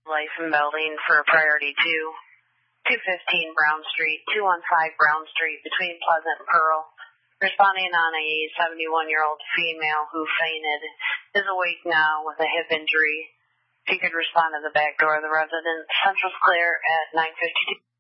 Life and Building for priority 2, 215 Brown Street, 215 Brown Street, between Pleasant and Pearl. Responding on a 71-year-old female who fainted, is awake now with a hip injury. If you could respond to the back door of the residence. Central's clear at 9:52.